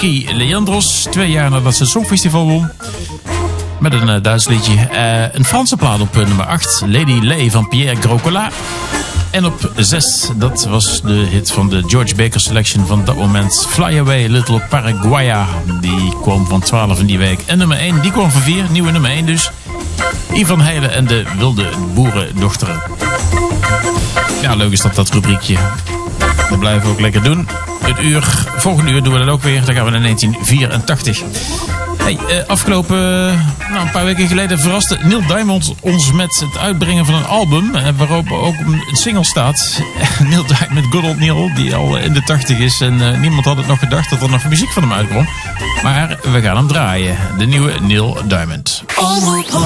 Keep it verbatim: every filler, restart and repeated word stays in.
Nicky Leandros. Twee jaar nadat ze het Songfestival won. Met een uh, Duits liedje. Uh, een Franse plaat op uh, nummer acht. Lady Lay van Pierre Grocola. En op zes, dat was de hit van de George Baker Selection van dat moment. Fly Away Little Paraguaya. Die kwam van twaalf in die week. En nummer één, die kwam van vier. Nieuwe nummer één dus. Yvan Heilen en de wilde boerendochteren. Ja, leuk is dat, dat rubriekje. Dat blijven we ook lekker doen. Het uur, volgende uur doen we dat ook weer. Dan gaan we naar negentien vierentachtig. Hey, uh, afgelopen uh, nou, een paar weken geleden verraste Neil Diamond ons met het uitbrengen van een album. Uh, waarop ook een single staat. Neil Diamond, Good Old Neil, die al in de tachtig is. En uh, niemand had het nog gedacht dat er nog muziek van hem uitkwam. Maar we gaan hem draaien. De nieuwe Neil Diamond.